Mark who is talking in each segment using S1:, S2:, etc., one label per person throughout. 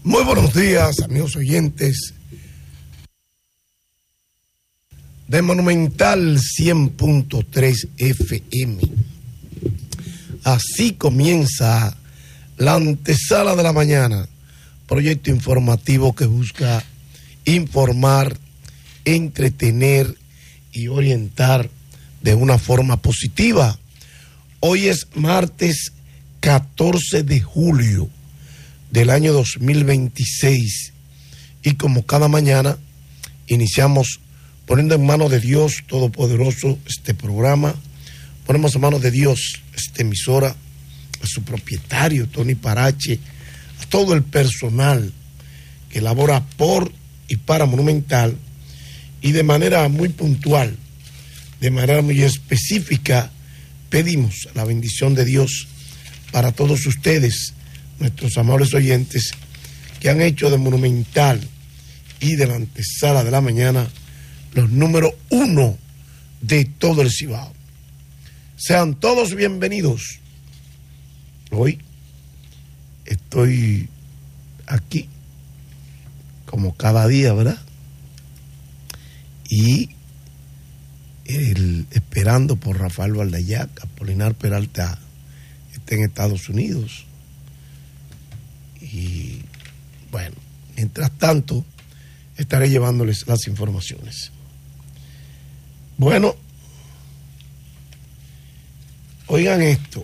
S1: Muy buenos días, amigos oyentes de Monumental 100.3 FM. Así comienza la antesala de la mañana, proyecto informativo que busca informar, entretener y orientar de una forma positiva. Hoy es martes 14 de julio del año 2026 y como cada mañana iniciamos poniendo en manos de Dios Todopoderoso este programa, ponemos en manos de Dios esta emisora, a su propietario Tony Parache, a todo el personal que labora por y para Monumental, y de manera muy puntual, de manera muy específica, pedimos la bendición de Dios para todos ustedes, nuestros amables oyentes, que han hecho de Monumental y de la antesala de la mañana los número 1 de todo el Cibao. Sean todos bienvenidos. Hoy estoy aquí, como cada día, ¿verdad? Y esperando por Rafael Valdayac. Apolinar Peralta está en Estados Unidos. Y bueno, mientras tanto, estaré llevándoles las informaciones. Bueno, oigan esto.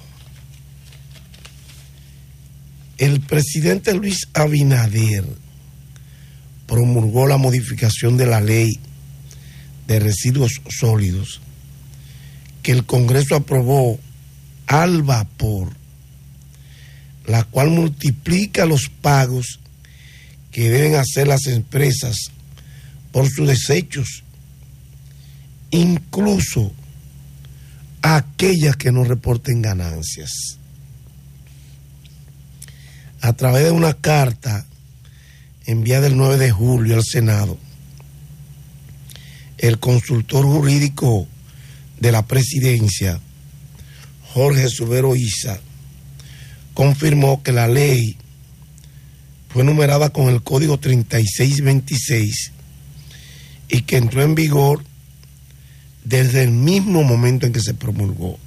S1: El presidente Luis Abinader promulgó la modificación de la ley de residuos sólidos que el Congreso aprobó al vapor, la cual multiplica los pagos que deben hacer las empresas por sus desechos, incluso aquellas que no reporten ganancias. A través de una carta enviada el 9 de julio al Senado, el consultor jurídico de la presidencia, Jorge Subero Isa, confirmó que la ley fue numerada con el código 3626 y que entró en vigor desde el mismo momento en que se promulgó.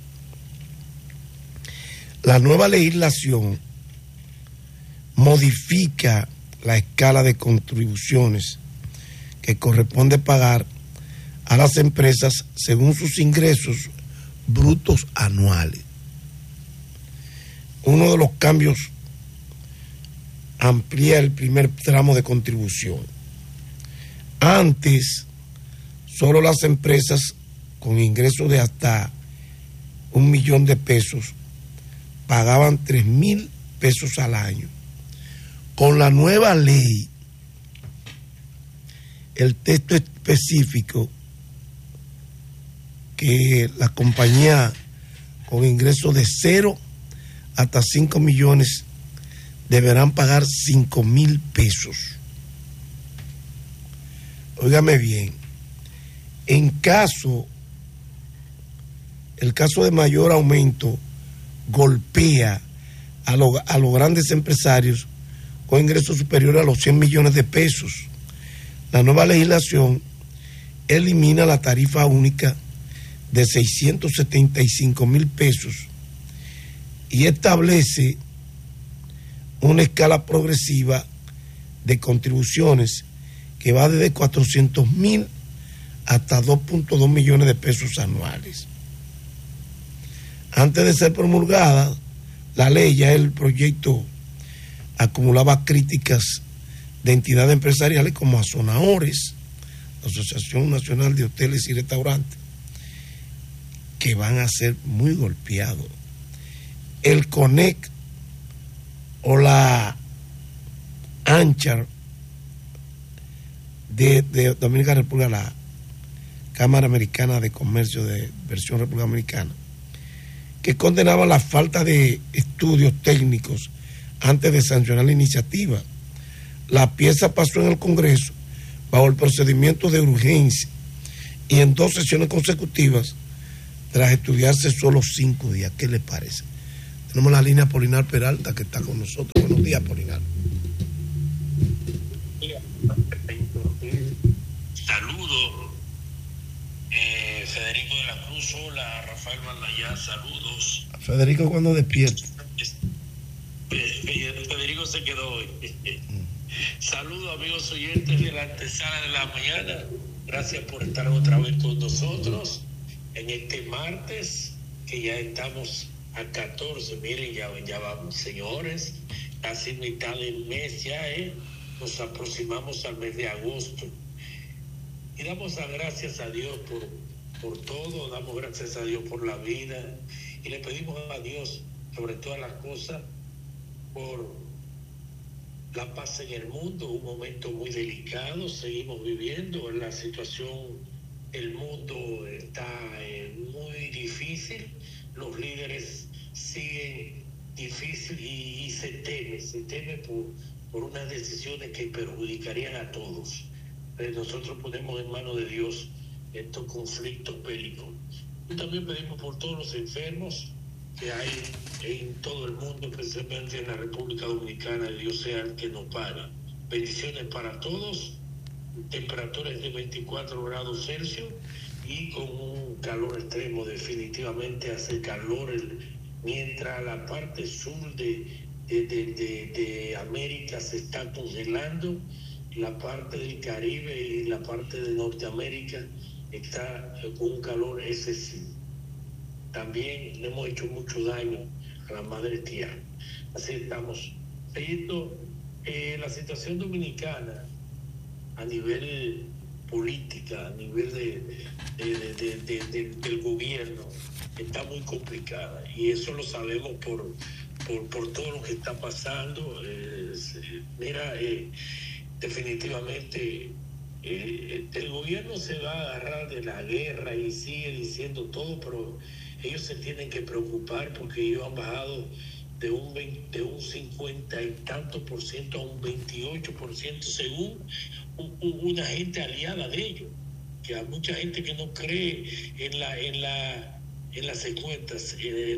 S1: La nueva legislación modifica la escala de contribuciones que corresponde pagar a las empresas según sus ingresos brutos anuales. Uno de los cambios amplía el primer tramo de contribución. Antes, solo las empresas con ingresos de hasta 1 millón de pesos pagaban 3,000 pesos al año. Con la nueva ley, el texto específico que la compañía con ingresos de 0 hasta 5 millones deberán pagar 5,000 pesos. Óigame bien, el caso de mayor aumento golpea a los grandes empresarios con ingresos superiores a los 100 millones de pesos. La nueva legislación elimina la tarifa única de 675,000 pesos y establece una escala progresiva de contribuciones que va desde 400,000 hasta 2.2 millones de pesos anuales. Antes de ser promulgada la ley, ya el proyecto acumulaba críticas de entidades empresariales como Azonaores, la Asociación Nacional de Hoteles y Restaurantes, que van a ser muy golpeados. El CONEC o la ANCHAR de Dominicana República, la Cámara Americana de Comercio de versión República Dominicana, que condenaba la falta de estudios técnicos antes de sancionar la iniciativa. La pieza pasó en el Congreso bajo el procedimiento de urgencia y en 2 sesiones consecutivas tras estudiarse solo 5 días. ¿Qué le parece? Tenemos la línea Apolinar Peralta que está con nosotros. Buenos días, Apolinar.
S2: Federico de la Cruz, hola, Rafael Balayá, saludos.
S1: Federico cuando despierta.
S2: Federico se quedó hoy. Saludos amigos oyentes de la antesala de la mañana. Gracias por estar otra vez con nosotros en este martes, que ya estamos a 14. Miren, ya vamos, señores, casi mitad del mes ya, nos aproximamos al mes de agosto. Y damos las gracias a Dios por todo, damos gracias a Dios por la vida y le pedimos a Dios, sobre todas las cosas, por la paz en el mundo, un momento muy delicado, seguimos viviendo en la situación, el mundo está muy difícil, los líderes siguen difícil y se teme por unas decisiones que perjudicarían a todos. Nosotros ponemos en manos de Dios estos conflictos bélicos. Y también pedimos por todos los enfermos que hay en todo el mundo, especialmente en la República Dominicana. Dios sea el que nos paga. Bendiciones para todos, temperaturas de 24 grados Celsius y con un calor extremo. Definitivamente hace calor, mientras la parte sur de América se está congelando, la parte del Caribe y la parte de Norteamérica está con un calor excesivo. También le hemos hecho mucho daño a la madre tierra. Así estamos. La situación dominicana a nivel política, a nivel del gobierno, está muy complicada. Y eso lo sabemos por todo lo que está pasando. Definitivamente el gobierno se va a agarrar de la guerra y sigue diciendo todo, pero ellos se tienen que preocupar porque ellos han bajado de un 50 y tanto por ciento a un 28% según una gente aliada de ellos, que hay mucha gente que no cree en las encuestas,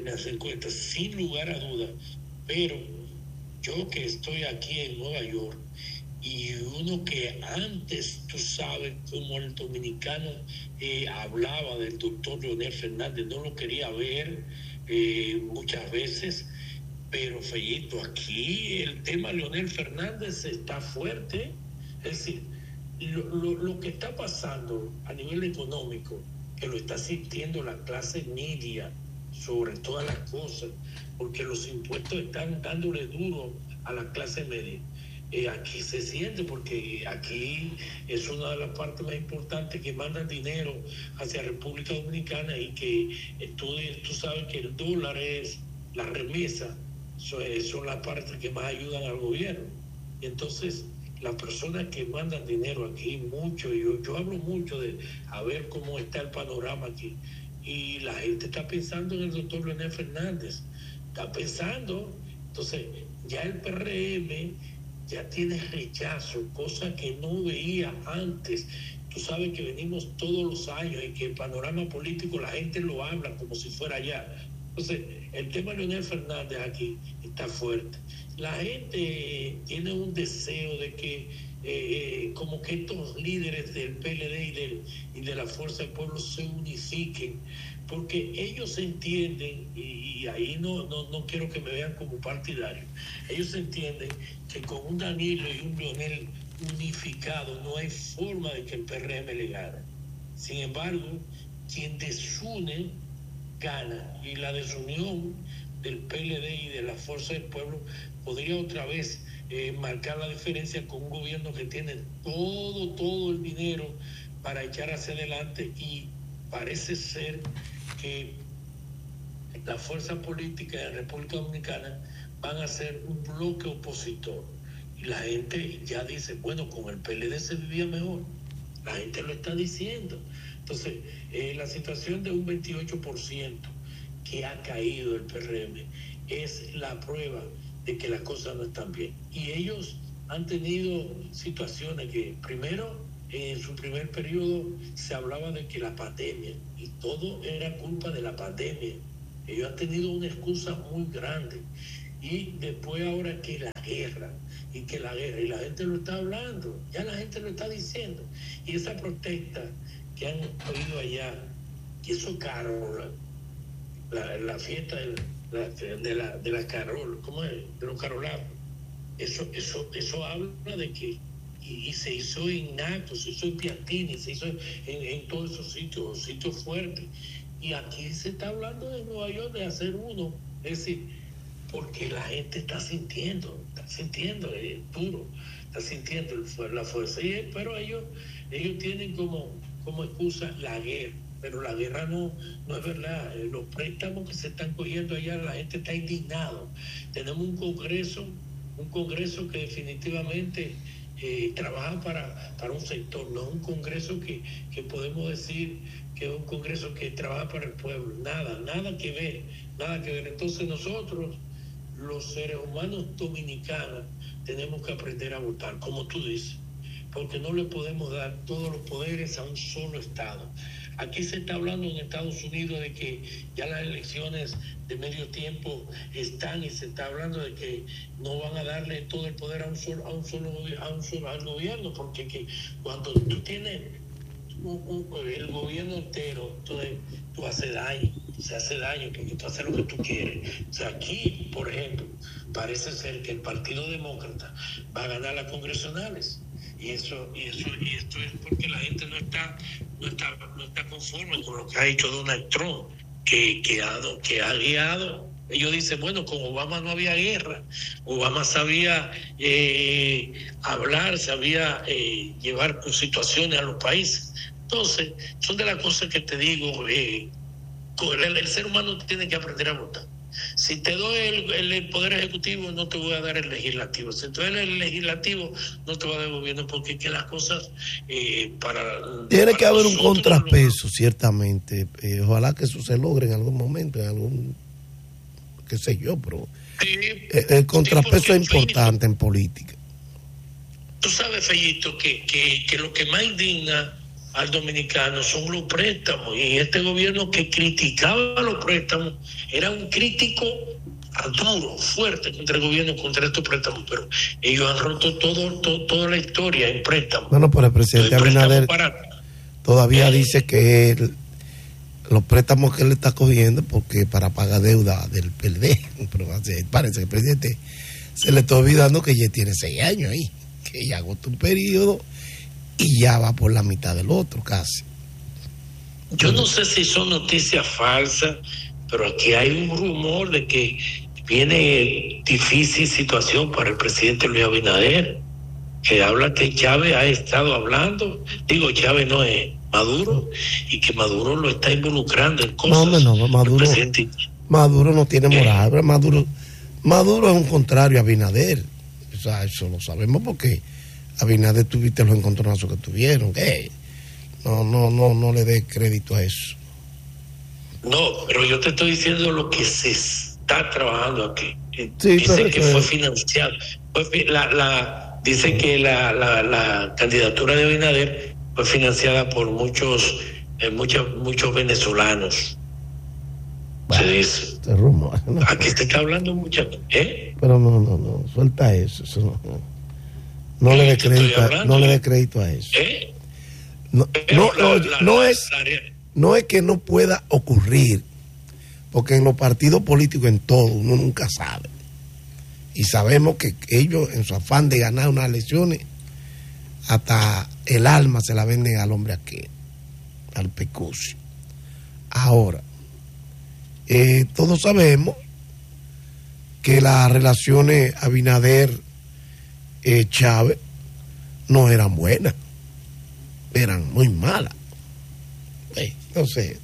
S2: sin lugar a dudas. Pero yo que estoy aquí en Nueva York, y uno que antes, tú sabes, como el dominicano hablaba del doctor Leonel Fernández, no lo quería ver muchas veces, pero Fellito, aquí el tema Leonel Fernández está fuerte. Es decir, lo que está pasando a nivel económico, que lo está sintiendo la clase media sobre todas las cosas, porque los impuestos están dándole duro a la clase media. Aquí se siente, porque aquí es una de las partes más importantes que mandan dinero hacia República Dominicana, y que tú sabes que el dólar es la remesa, son las partes que más ayudan al gobierno. Y entonces las personas que mandan dinero aquí, mucho, yo hablo mucho de a ver cómo está el panorama aquí, y la gente está pensando en el doctor Leonel Fernández, está pensando. Entonces ya el PRM ya tiene rechazo, cosa que no veía antes. Tú sabes que venimos todos los años y que el panorama político la gente lo habla como si fuera allá. Entonces, el tema de Leonel Fernández aquí está fuerte. La gente tiene un deseo de que como que estos líderes del PLD y de la Fuerza del Pueblo se unifiquen, porque ellos entienden, y ahí no quiero que me vean como partidario, ellos entienden que con un Danilo y un Leonel unificado no hay forma de que el PRM le gane. Sin embargo, quien desune gana, y la desunión del PLD y de la Fuerza del Pueblo podría otra vez marcar la diferencia con un gobierno que tiene todo el dinero para echar hacia adelante, y parece ser que la fuerza política de la República Dominicana van a ser un bloque opositor. Y la gente ya dice, bueno, con el PLD se vivía mejor. La gente lo está diciendo. Entonces, la situación de un 28% que ha caído el PRM es la prueba de que las cosas no están bien. Y ellos han tenido situaciones que, primero, en su primer periodo se hablaba de que la pandemia, y todo era culpa de la pandemia. Ellos han tenido una excusa muy grande. Y después ahora que la guerra, y la gente lo está hablando, ya la gente lo está diciendo. Y esa protesta que han oído allá Y eso es caro, la fiesta de la Carol, ¿cómo es? De los carolados. Eso habla de que, y se hizo en Naco, se hizo en Piantini, se hizo en todos esos sitios fuertes. Y aquí se está hablando de Nueva York de hacer uno, es decir, porque la gente está sintiendo duro, está sintiendo la fuerza. Pero ellos tienen como excusa la guerra. Pero la guerra no es verdad. Los préstamos que se están cogiendo allá, la gente está indignado. Tenemos un congreso que definitivamente trabaja para un sector, no es un congreso que podemos decir que es un congreso que trabaja para el pueblo. Nada que ver. Entonces nosotros, los seres humanos dominicanos, tenemos que aprender a votar, como tú dices, porque no le podemos dar todos los poderes a un solo Estado. Aquí se está hablando en Estados Unidos de que ya las elecciones de medio tiempo están, y se está hablando de que no van a darle todo el poder al gobierno, porque que cuando tú tienes el gobierno entero, entonces tú haces daño, se hace daño porque tú haces lo que tú quieres. O sea, aquí, por ejemplo, parece ser que el Partido Demócrata va a ganar las congresionales. Y esto es porque la gente no está conforme con lo que ha hecho Donald Trump, que ha guiado. Ellos dicen, bueno, con Obama no había guerra. Obama sabía hablar, sabía llevar situaciones a los países. Entonces, son de las cosas que te digo, el ser humano tiene que aprender a votar. Si te doy el poder ejecutivo, no te voy a dar el legislativo. Si te doy el legislativo, no te voy a dar el gobierno, porque que las cosas
S1: tiene que haber un contrapeso, ciertamente. Ojalá que eso se logre en algún momento, en algún, qué sé yo, pero sí, el contrapeso es importante en política.
S2: Tú sabes, Fellito, que lo que más indigna al dominicano son los préstamos, y este gobierno que criticaba los préstamos era un crítico duro, fuerte contra el gobierno, contra estos préstamos, pero ellos han roto toda la historia en préstamos.
S1: Bueno, pero el presidente Abinader todavía dice que los préstamos que él está cogiendo porque para pagar deuda del PLD, pero parece que el presidente se le está olvidando que ya tiene 6 años ahí, que ya agotó un periodo y ya va por la mitad del otro casi.
S2: Yo no sé si son noticias falsas, pero aquí hay un rumor de que viene difícil situación para el presidente Luis Abinader, que habla que Chávez ha estado hablando, Chávez no es Maduro, y que Maduro lo está involucrando en cosas.
S1: No, Maduro no tiene moral. Maduro es un contrario a Abinader. O sea, eso lo sabemos porque Abinader tuviste los encontronazos que tuvieron. No le dé crédito a eso.
S2: No, pero yo te estoy diciendo lo que se está trabajando aquí.
S1: Sí,
S2: dice que fue financiado. Dice que la candidatura de Abinader fue financiada por muchos venezolanos. Bueno, se dice.
S1: Este rumor, no.
S2: Aquí se está hablando mucho.
S1: Pero no, suelta eso. No le dé crédito a eso. No es que no pueda ocurrir, porque en los partidos políticos, en todo, uno nunca sabe. Y sabemos que ellos, en su afán de ganar unas elecciones, hasta el alma se la venden al hombre aquel, al pecucio. Ahora, todos sabemos que las relaciones Abinader-Chávez no eran buenas, eran muy malas. No sé,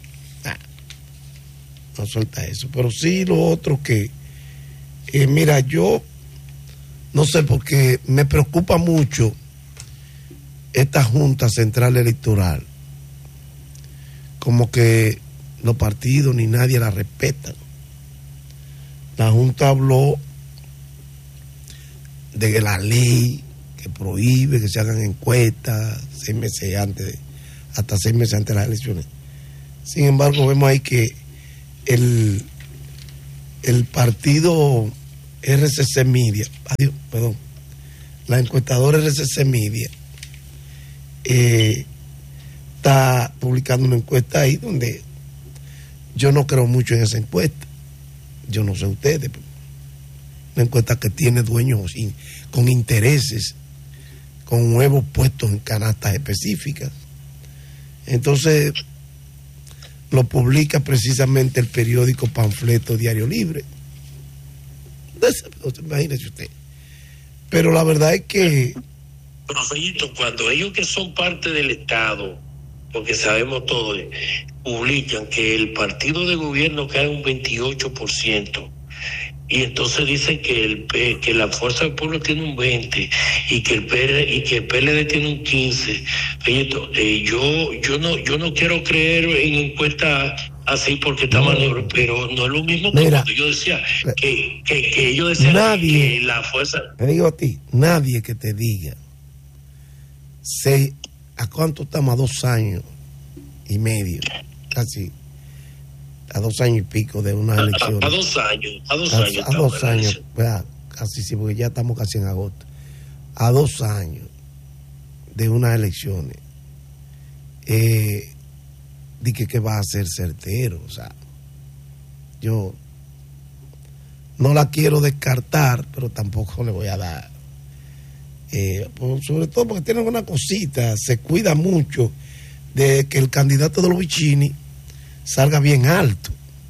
S1: no suelta eso. Pero sí lo otro que, mira, yo no sé, porque me preocupa mucho esta Junta Central Electoral, como que los partidos ni nadie la respetan. La Junta habló de la ley que prohíbe que se hagan encuestas 6 meses antes, hasta 6 meses antes de las elecciones. Sin embargo, vemos ahí que el partido RCC Media, la encuestadora RCC Media, está publicando una encuesta ahí donde yo no creo mucho en esa encuesta. Yo no sé ustedes, pero una encuesta que tiene dueños con intereses, con huevos puestos en canastas específicas. Entonces lo publica precisamente el periódico Panfleto Diario Libre. Imagínese usted. Pero la verdad es que...
S2: Pero, Fellito, cuando ellos que son parte del Estado, porque sabemos todo, publican que el partido de gobierno cae un 28%, y entonces dicen que la Fuerza del Pueblo tiene un 20% y que el PLD tiene un 15%. Fellito, yo no quiero creer en encuestas así porque está mal, pero no es lo mismo que cuando yo decía que ellos decían
S1: nadie,
S2: que la fuerza...
S1: Te digo a ti, nadie que te diga ¿a cuánto estamos? A 2 años y medio, casi a 2 años y pico de unas elecciones.
S2: A 2 años. A
S1: 2 años, casi sí, porque ya estamos casi en agosto. A 2 años de unas elecciones, dije que va a ser certero. O sea, yo no la quiero descartar, pero tampoco le voy a dar. Sobre todo porque tiene una cosita, se cuida mucho de que el candidato de los Vicini salga bien alto.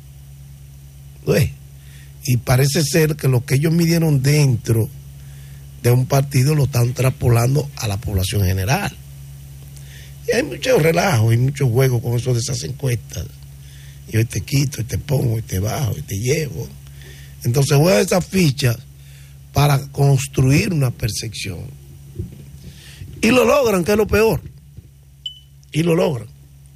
S1: Y parece ser que lo que ellos midieron dentro de un partido lo están traspolando a la población general. Y hay mucho relajo y mucho juego con eso de esas encuestas. Y hoy te quito, hoy te pongo, hoy te bajo, hoy te llevo. Entonces juega esas fichas para construir una percepción. Y lo logran, que es lo peor. Y lo logran.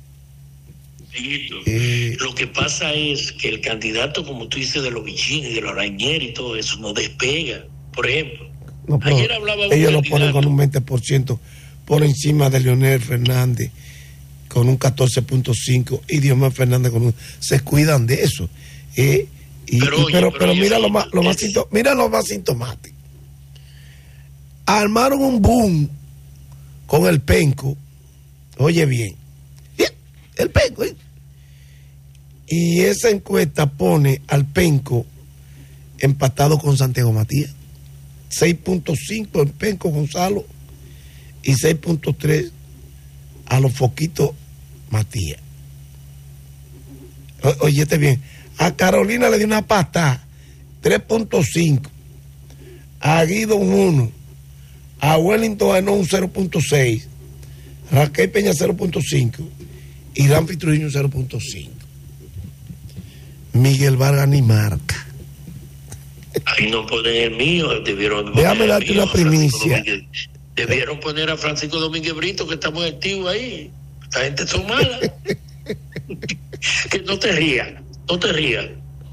S2: Lo que pasa es que el candidato, como tú dices, de los Vicini, de los Arañeri y todo eso, no despega. Por ejemplo, ayer hablaba un
S1: ellos lo ponen con un 20% por encima de Leonel Fernández, con un 14.5%, y Diomar Fernández con un... Se cuidan de eso. Pero mira lo más sintomático. Armaron un boom con el penco. Oye bien, el penco. Y esa encuesta pone al penco empatado con Santiago Matías. 6.5 el penco Gonzalo y 6.3 a los foquitos Matías. Óyete bien. A Carolina le dio una pata 3.5, a Guido un 1, a Wellington ganó un 0.6, Raquel Peña 0.5 y Ramfi Trujillo 0.5. Miguel Vargas ni marca.
S2: Ahí no ponen el mío, debieron...
S1: Déjame darte una primicia.
S2: Debieron poner a Francisco Domínguez Brito, que está muy activo ahí. Esta gente son mala. Que no te rías. No te rías.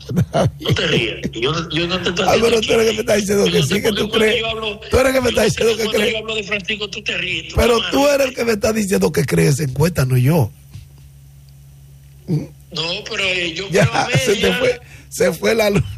S2: Yo no te estoy
S1: pero tú eres que me estás diciendo que sí, que tú crees. Tú eres que me estás diciendo que crees.
S2: Yo hablo de Francisco, tú te ríes.
S1: Pero tú eres el que me estás diciendo que crees en encuesta, no yo.
S2: No, pero yo
S1: ya,
S2: creo a media.
S1: Se fue la luz.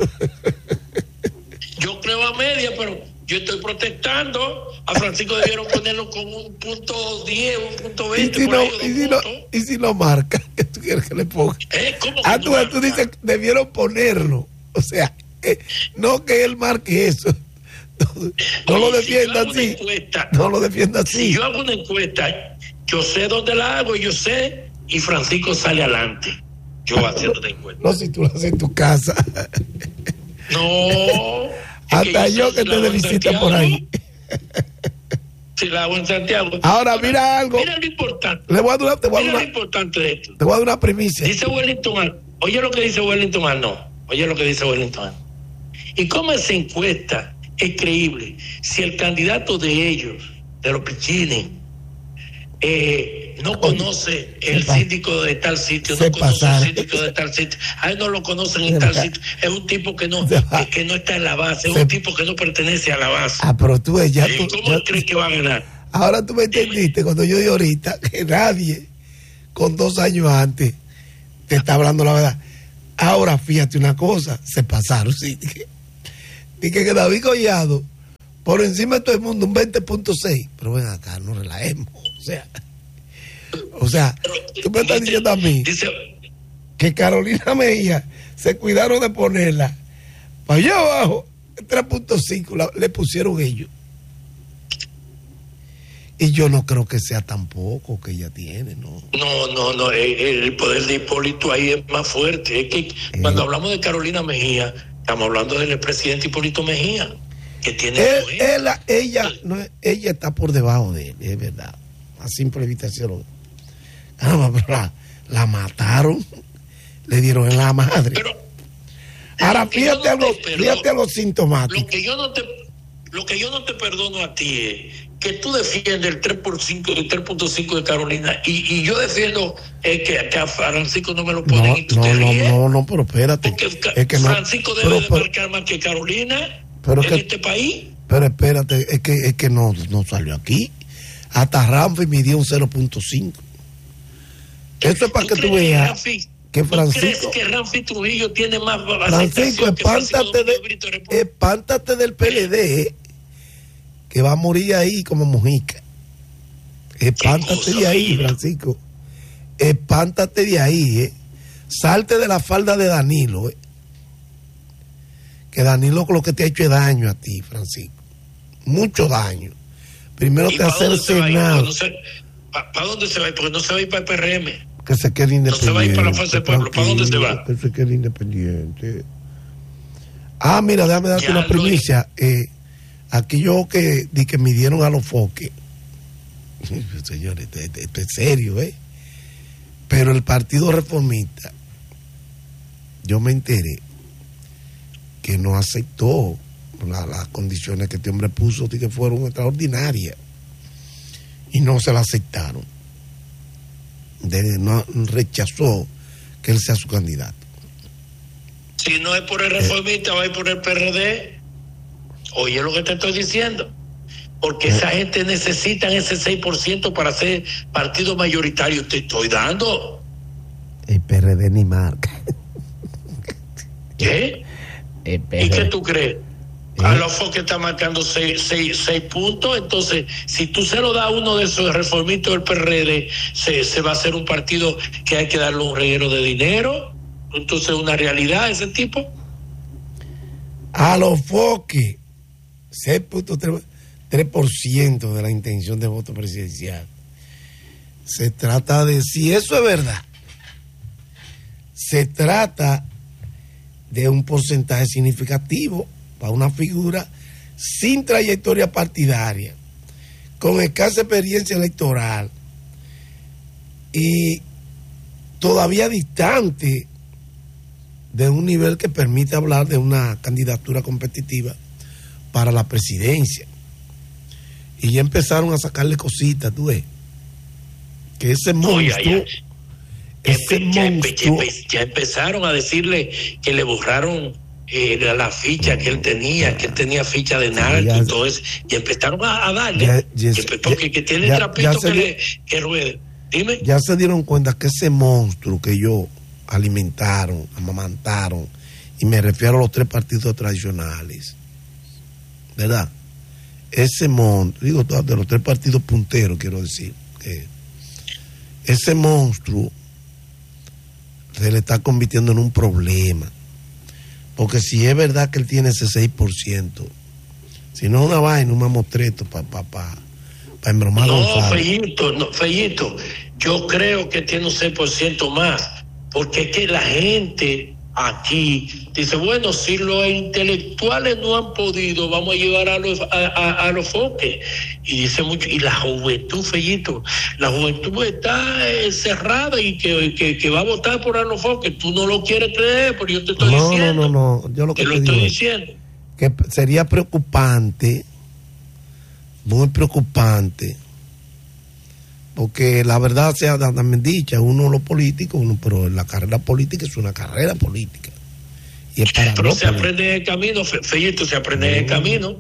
S2: Yo creo a media, pero yo estoy protestando. A Francisco debieron ponerlo con un punto 10, un punto 20.
S1: ¿Y si no marca? ¿Qué tú quieres que le ponga?
S2: ¿Cómo que
S1: tú dices, debieron ponerlo. O sea, no que él marque eso. No lo defienda así. No lo defienda así.
S2: Si yo hago una encuesta, yo sé dónde la hago, yo sé, y Francisco sale adelante. Yo haciendo la encuesta.
S1: No, si tú lo haces en tu casa.
S2: No.
S1: Hasta yo que te de visita por ahí.
S2: Si la hago en Santiago.
S1: Ahora mira algo.
S2: Mira lo importante.
S1: Te voy a dar
S2: lo importante de esto.
S1: Te voy a dar una primicia.
S2: Dice Wellington. Oye lo que dice Wellington. No. Oye lo que dice Wellington. ¿Y cómo esa encuesta es creíble si el candidato de ellos, de los Pichines, no conoce el síndico de tal sitio, no conoce el síndico de tal sitio, a él no lo conocen en tal sitio, es un tipo que no está en la base, es un tipo que no pertenece a la base.
S1: Pero tú ves,
S2: ¿Cómo crees que va a ganar?
S1: Ahora tú me entendiste cuando yo dije ahorita que nadie con 2 años antes te está hablando la verdad. Ahora fíjate una cosa, se pasaron, sí. Dije que David Collado por encima de todo el mundo un 20.6, pero ven acá, no relajemos, o sea, O sea, tú me estás diciendo a mí que Carolina Mejía se cuidaron de ponerla para allá abajo, 3.5 le pusieron ellos. Y yo no creo que sea tan poco que ella tiene, ¿no?
S2: No, el poder de Hipólito ahí es más fuerte. Es que cuando hablamos de Carolina Mejía, estamos hablando del expresidente Hipólito Mejía, que tiene...
S1: Ella está por debajo de él, es verdad. A simple vista se lo... pero la mataron, le dieron en la madre. Pero, ahora fíjate algo sintomático.
S2: Lo que yo no te perdono a ti es que tú defiendes el 3.5 de Carolina y yo defiendo que a Francisco no me lo ponen y tú te ríes.
S1: No, pero espérate.
S2: Porque es que Francisco debe de marcar más que Carolina este país.
S1: Pero espérate, es que no salió aquí. Hasta Ramfi midió un 0.5. Esto es para que tú veas que Francisco...
S2: ¿Crees que Ramfi Trujillo tiene más
S1: Francisco, espántate del PLD, que va a morir ahí como Mujica. Espántate de ahí, Francisco. Espántate de ahí, Salte de la falda de Danilo, Que Danilo lo que te ha hecho es daño a ti, Francisco. Mucho daño. Primero te hace el Senado.
S2: ¿Para dónde se va? Porque no se va a ir para el PRM.
S1: Que se quede independiente.
S2: No se va a ir para la Fuerza del Pueblo. ¿Para dónde se va?
S1: Que se quede independiente. Mira, déjame darte una primicia. Aquello que midieron a los foques. Señores, esto es serio, Pero el Partido Reformista, yo me enteré que no aceptó las condiciones que este hombre puso, que fueron extraordinarias, y no se la aceptaron. No rechazó que él sea su candidato.
S2: Si no es por el Reformista, va a ir por el PRD. Oye lo que te estoy diciendo, porque esa gente necesita ese 6% para ser partido mayoritario. Te estoy dando.
S1: El PRD ni marca.
S2: ¿Qué? ¿Y qué tú crees? A los que está marcando 6 puntos. Entonces, si tú se lo das a uno de esos reformistas del PRD, se va a hacer un partido que hay que darle un reguero de dinero. Entonces, una realidad ese tipo.
S1: A los foques, 6.3% de la intención de voto presidencial. Se trata de, si eso es verdad, se trata de un porcentaje significativo para una figura sin trayectoria partidaria, con escasa experiencia electoral y todavía distante de un nivel que permite hablar de una candidatura competitiva para la presidencia. Y ya empezaron a sacarle cositas, tú ves, que ese monstruo,
S2: ya empezaron a decirle que le borraron la ficha que él tenía, ficha de narco y todo eso, y empezaron a darle, que tiene trapito que ruede. Dime.
S1: Ya se dieron cuenta que ese monstruo que ellos alimentaron, amamantaron, y me refiero a los 3 partidos tradicionales, ¿verdad? Ese monstruo, digo, de los 3 partidos punteros, quiero decir, que ese monstruo se le está convirtiendo en un problema. Porque si es verdad que él tiene ese 6%, si no es una vaina, un mamotreto para embromar.
S2: No, Fellito, yo creo que tiene un 6% más, porque es que la gente aquí dice, bueno, si los intelectuales no han podido, vamos a llevar a los foques. Y dice mucho, y la juventud, Fellito, la juventud está cerrada y que va a votar por a los foques. Tú no lo quieres creer, pero yo te estoy diciendo.
S1: No, yo lo que te digo
S2: estoy diciendo.
S1: Que sería preocupante, muy preocupante, porque la verdad sea también dicha, uno lo político, pero la carrera política es una carrera política. Y es para
S2: pero se aprende en el camino, Fellito, se aprende en el camino.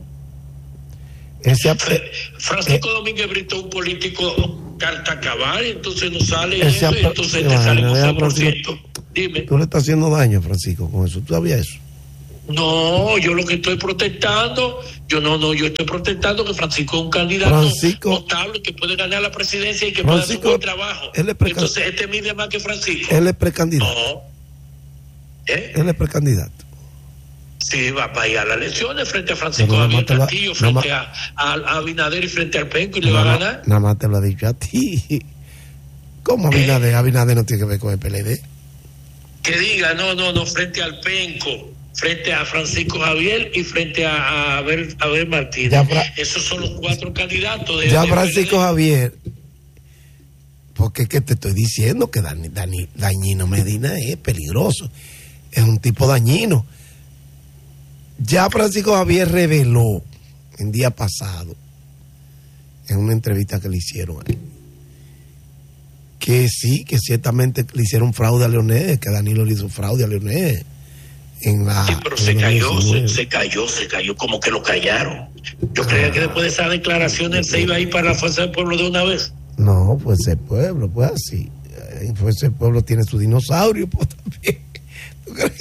S2: Francisco Domínguez Brito, un político carta cabal, entonces no sale eso, entonces te sale un 6%. Dime.
S1: Tú le estás haciendo daño, Francisco, con eso. ¿Tú sabías eso?
S2: No, yo lo que estoy protestando, yo estoy protestando que Francisco es un candidato notable que puede ganar la presidencia y que puede hacer un buen trabajo. Entonces este mide más que Francisco.
S1: Él es precandidato.
S2: No.
S1: Él es precandidato.
S2: Sí, va a ir a las elecciones frente a Francisco Javier Castillo, frente a Abinader y frente al Penco y le va a ganar.
S1: Nada más te lo ha dicho a ti. ¿Cómo Abinader? Abinader no tiene que ver con el PLD.
S2: Que diga, no, frente al Penco, frente a Francisco Javier y frente a Abel Martínez. Esos son los 4 candidatos
S1: de Francisco PLD. Javier, porque es que te estoy diciendo que Dañino Medina es peligroso, es un tipo dañino. Ya Francisco Javier reveló el día pasado, en una entrevista que le hicieron a él, que sí, que ciertamente le hicieron fraude a Leonel, que Danilo le hizo fraude a Leonel.
S2: Sí, pero se cayó, como que lo callaron. Yo creía que después de esas declaraciones se iba a ir para la Fuerza del Pueblo de una vez.
S1: No, pues el pueblo, pues así. Fuerza del Pueblo tiene su dinosaurio, pues también. ¿Tú crees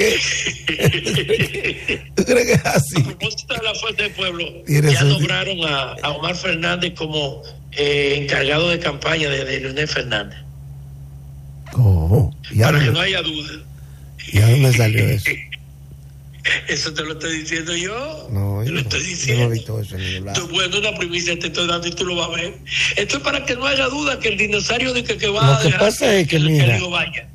S1: que es así?
S2: A propósito de la Fuerza del Pueblo, ya nombraron a Omar Fernández como encargado de campaña de Leonel Fernández.
S1: ¿Cómo?
S2: Para que no haya duda.
S1: ¿Y a dónde salió eso?
S2: Eso te lo estoy diciendo yo.
S1: No,
S2: te lo estoy diciendo.
S1: Yo no he visto eso en ningún lado.
S2: Bueno, una primicia te estoy dando y tú lo vas a ver. Esto es para que no haya duda que el dinosaurio de que va
S1: a dejar. Lo que pasa es que mira,
S2: vaya.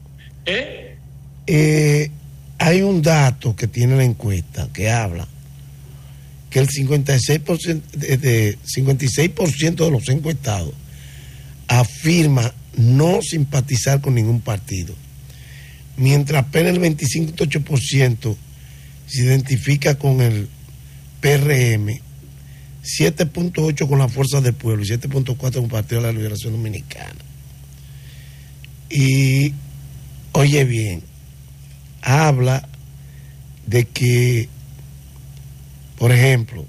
S1: hay un dato que tiene la encuesta que habla que el 56% de los encuestados afirma no simpatizar con ningún partido, mientras apenas el 25.8% se identifica con el PRM, 7.8% con la Fuerza del Pueblo y 7.4% con el Partido de la Liberación Dominicana. Y oye bien, habla de que, por ejemplo,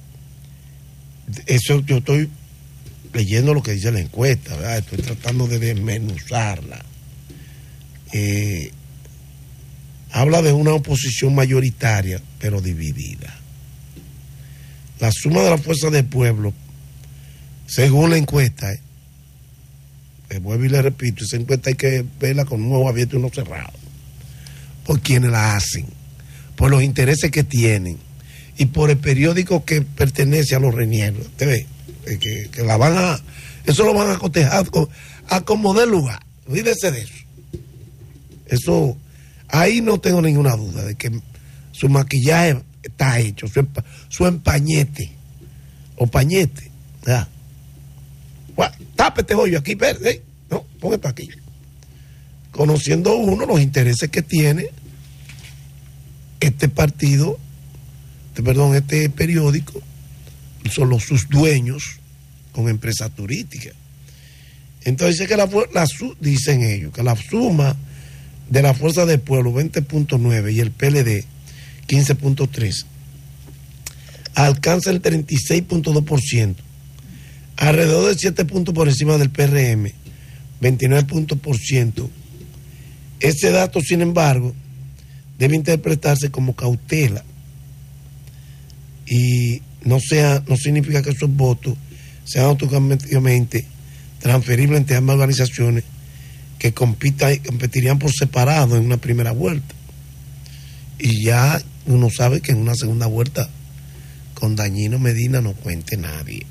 S1: eso yo estoy leyendo lo que dice la encuesta, ¿verdad? Estoy tratando de desmenuzarla. Habla de una oposición mayoritaria, pero dividida. La suma de la Fuerza del Pueblo, según la encuesta, vuelvo y le repito, esa encuesta hay que verla con un ojo abierto y uno cerrado, por quienes la hacen, por los intereses que tienen y por el periódico que pertenece a los renieros. ¿Te ves? Que la van a, eso lo van a cotejar a como dé lugar. Olvídese de eso. Eso, ahí no tengo ninguna duda de que su maquillaje está hecho, su empañete o pañete. ¿Ya? Tápete hoyo aquí, verde. No, póngate aquí. Conociendo uno los intereses que tiene este partido, este periódico, son sus dueños con empresas turísticas. Entonces dicen ellos que la suma de la Fuerza del Pueblo 20.9 y el PLD 15.3 alcanza el 36.2%, alrededor de 7 puntos por encima del PRM, 29%. Ese dato, sin embargo, debe interpretarse como cautela y no significa que esos votos sean automáticamente transferibles entre ambas organizaciones que competirían por separado en una primera vuelta. Y ya uno sabe que en una segunda vuelta con Dañino Medina no cuente nadie.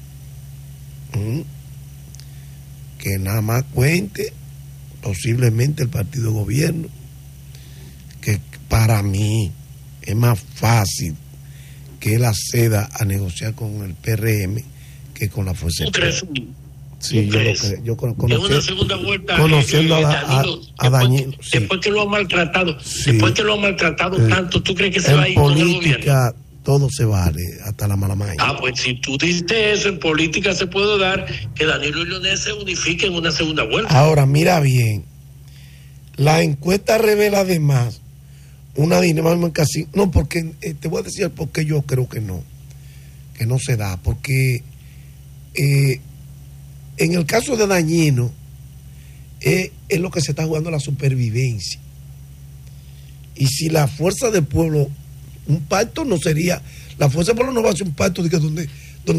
S1: Que nada más cuente posiblemente el partido de gobierno, que para mí es más fácil que él acceda a negociar con el PRM que con la Fuerza del Pueblo. Sí, yo
S2: en una segunda vuelta,
S1: conociendo a Dañino.
S2: Después que lo ha maltratado, tanto, ¿tú crees que se va a ir con el gobierno?
S1: En política todo se vale, hasta la mala maña.
S2: Pues si tú dices eso, en política se puede dar que Danilo y Leonel se unifiquen en una segunda vuelta.
S1: Ahora, mira bien, la encuesta revela además una dinámica así. No, porque te voy a decir por qué yo creo que no se da, porque en el caso de Dañino es lo que se está jugando la supervivencia. Y si la Fuerza del Pueblo Un pacto no sería, la Fuerza del Pueblo no va a hacer un pacto de que donde